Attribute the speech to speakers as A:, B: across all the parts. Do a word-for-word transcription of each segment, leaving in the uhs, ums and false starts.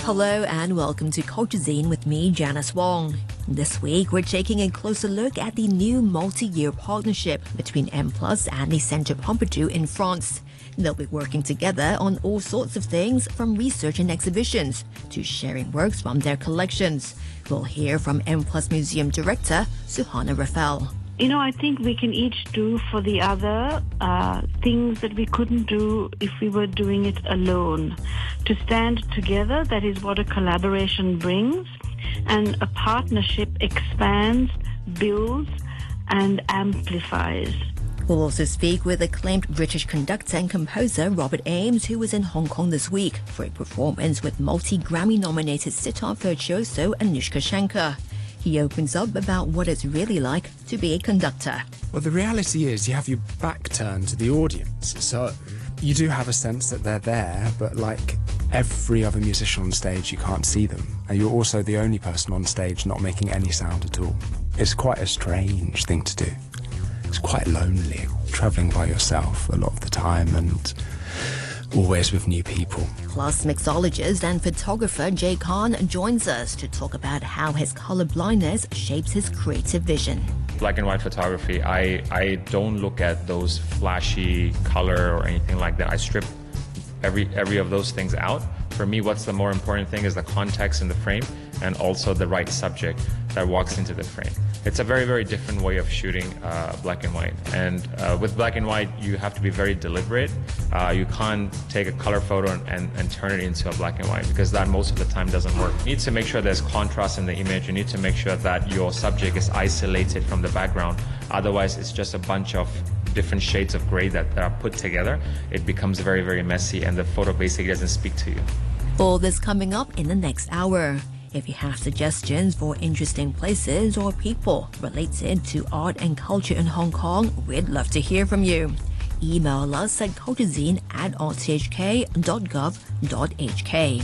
A: Hello and welcome to Culture Zine with me, Janice Wong. This week, we're taking a closer look at the new multi-year partnership between M Plus and the Centre Pompidou in France. They'll be working together on all sorts of things, from research and exhibitions to sharing works from their collections. We'll hear from M Plus Museum Director Suhana Rafael.
B: You know, I think we can each do for the other uh, things that we couldn't do if we were doing it alone. To stand together, that is what a collaboration brings, and a partnership expands, builds, and amplifies.
A: We'll also speak with acclaimed British conductor and composer Robert Ames, who was in Hong Kong this week for a performance with multi-Grammy-nominated sitar virtuoso Anushka Shankar. He opens up about what it's really like to be a conductor.
C: Well, the reality is you have your back turned to the audience, so you do have a sense that they're there, but like every other musician on stage, you can't see them. And you're also the only person on stage not making any sound at all. It's quite a strange thing to do. It's quite lonely, travelling by yourself a lot of the time and always with new people.
A: Plus, mixologist and photographer Jay Khan joins us to talk about how his colour blindness shapes his creative vision.
D: Black and white photography, I, I don't look at those flashy color or anything like that. I strip every every of those things out. For me, what's the more important thing is the context in the frame and also the right subject that walks into the frame. It's a very, very different way of shooting uh, black and white. And uh, with black and white, you have to be very deliberate. Uh, you can't take a color photo and, and, and turn it into a black and white, because that most of the time doesn't work. You need to make sure there's contrast in the image. You need to make sure that your subject is isolated from the background. Otherwise, it's just a bunch of different shades of gray that, that are put together. It becomes very, very messy, and the photo basically doesn't speak to you.
A: All this coming up in the next hour. If you have suggestions for interesting places or people related to art and culture in Hong Kong, we'd love to hear from you. Email us at culturezine at r t h k dot gov dot h k.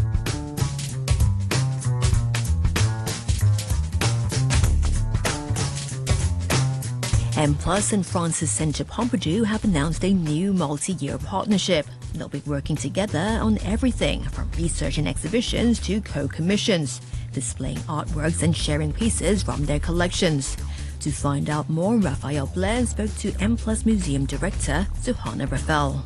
A: M Plus and France's Centre Pompidou have announced a new multi-year partnership. They'll be working together on everything from research and exhibitions to co-commissions, displaying artworks and sharing pieces from their collections. To find out more, Raphael Blair spoke to M Plus Museum Director Suhana Rafael.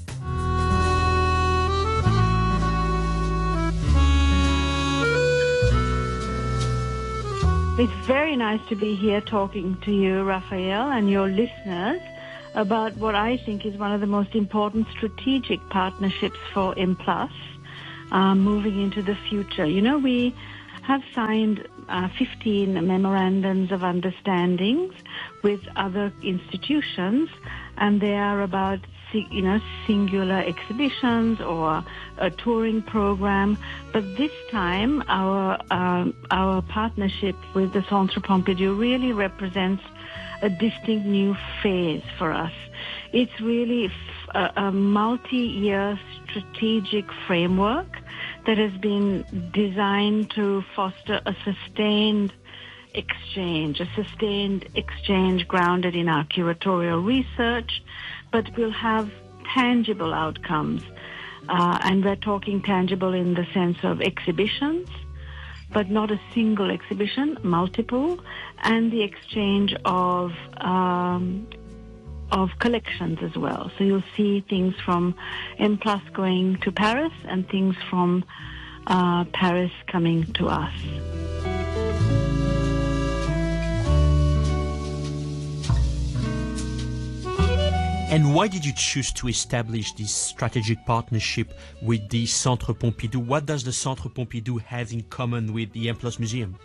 B: It's very nice to be here talking to you, Raphael, and your listeners about what I think is one of the most important strategic partnerships for M Plus uh, moving into the future. You know, we have signed uh, fifteen memorandums of understandings with other institutions, and they are about you know, singular exhibitions or a touring program. But this time, our um, our partnership with the Centre Pompidou really represents a distinct new phase for us. It's really a, a multi-year strategic framework that has been designed to foster a sustained exchange, a sustained exchange grounded in our curatorial research, but will have tangible outcomes. Uh, and we're talking tangible in the sense of exhibitions, but not a single exhibition, multiple, and the exchange of um, of collections as well. So you'll see things from M Plus going to Paris and things from uh, Paris coming to us.
E: And why did you choose to establish this strategic partnership with the Centre Pompidou? What does the Centre Pompidou have in common with the M Plus Museum?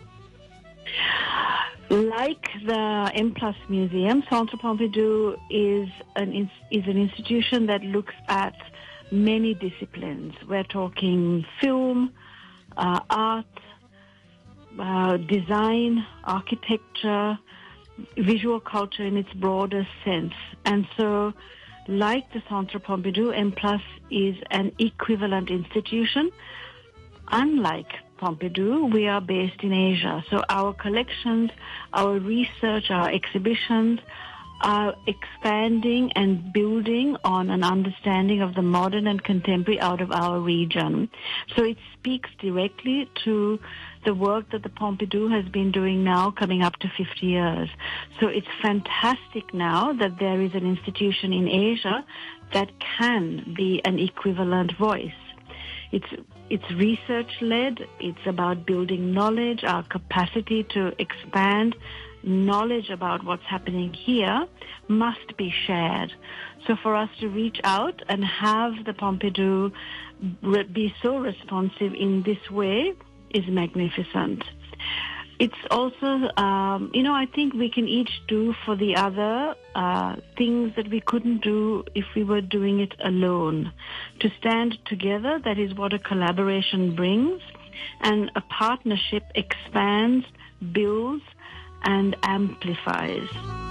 B: Like the M Plus Museum, Centre Pompidou is an is an institution that looks at many disciplines. We're talking film, uh, art, uh, design, architecture, visual culture in its broadest sense. And so, like the Centre Pompidou, M Plus is an equivalent institution. Unlike Pompidou, we are based in Asia. So our collections, our research, our exhibitions are expanding and building on an understanding of the modern and contemporary out of our region. So it speaks directly to the work that the Pompidou has been doing now, coming up to fifty years. So it's fantastic now that there is an institution in Asia that can be an equivalent voice. It's it's research-led. It's about building knowledge, our capacity to expand knowledge about what's happening here must be shared. So for us to reach out and have the Pompidou be so responsive in this way is magnificent. It's also, um, you know, I think we can each do for the other uh, things that we couldn't do if we were doing it alone. To stand together, that is what a collaboration brings, and a partnership expands, builds, and amplifies.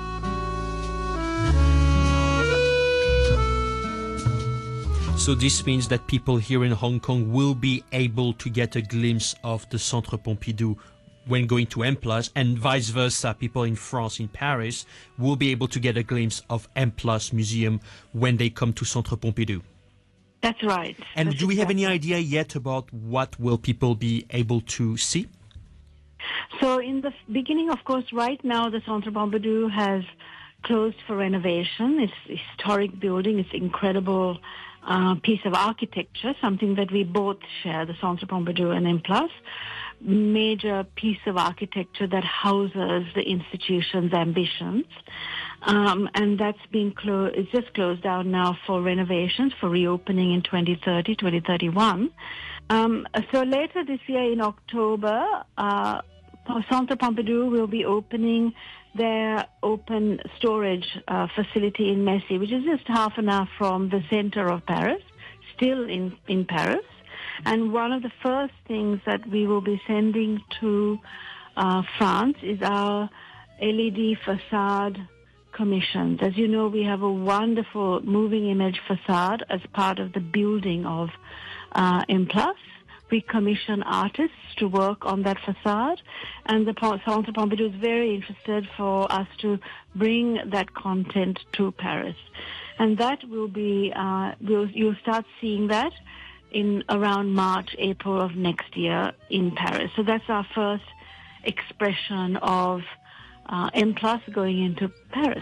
E: So this means that people here in Hong Kong will be able to get a glimpse of the Centre Pompidou when going to M plus, and vice versa, people in France, in Paris, will be able to get a glimpse of M plus Museum when they come to Centre Pompidou.
B: That's right.
E: And
B: That's
E: do we have
B: exactly.
E: any idea yet about what will people be able to see?
B: So in the beginning, of course, right now the Centre Pompidou has closed for renovation. It's a historic building. It's an incredible uh, piece of architecture, something that we both share, the Centre Pompidou and M plus. Major piece of architecture that houses the institution's ambitions. Um, and that's been closed, it's just closed down now for renovations, for reopening in twenty thirty, twenty thirty-one. Um, so later this year in October, uh, Centre Pompidou will be opening their open storage uh, facility in Messy, which is just half an hour from the center of Paris, still in, in Paris. And one of the first things that we will be sending to uh, France is our L E D facade commissions. As you know, we have a wonderful moving image facade as part of the building of uh, M plus. We commission artists to work on that facade, and the Centre Pompidou is very interested for us to bring that content to Paris. And that will be, uh, we'll, you'll start seeing that in around March, April of next year in Paris. So that's our first expression of uh, M plus going into Paris.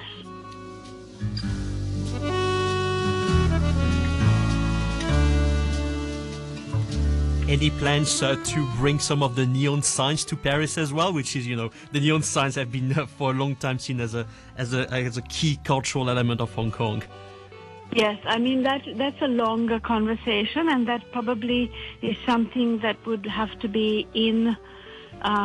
E: Any plans uh, to bring some of the neon signs to Paris as well? Which is, you know, the neon signs have been uh, for a long time seen as a as a as a key cultural element of Hong Kong.
B: Yes, I mean, that that's a longer conversation, and that probably is something that would have to be in